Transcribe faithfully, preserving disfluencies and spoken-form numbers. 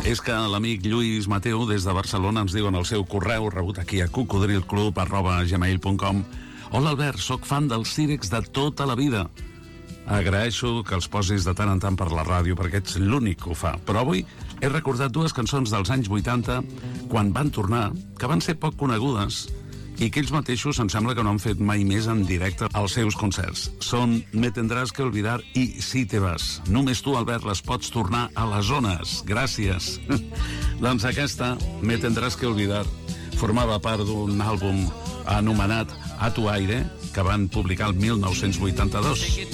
És que l'amic Lluís Mateu des de Barcelona ens diu en el seu correu rebut aquí a cocodrilclub arroba gmail punt com: hola Albert, sóc fan dels Cirex de tota la vida. Agraeixo que els posis de tant en tant per la ràdio perquè ets l'únic que ho fa. Però avui he recordat dues cançons dels anys vuitanta quan van tornar, que van ser poc conegudes i que ells mateixos em sembla que no han fet mai més en directe als seus concerts. Són Me tendrás que olvidar i Si te vas. Només tu, Albert, les pots tornar a les zones. Gràcies. Doncs aquesta, Me tendrás que olvidar, formava part d'un àlbum anomenat A tu aire, que van publicar el mil nou-cents vuitanta-dos.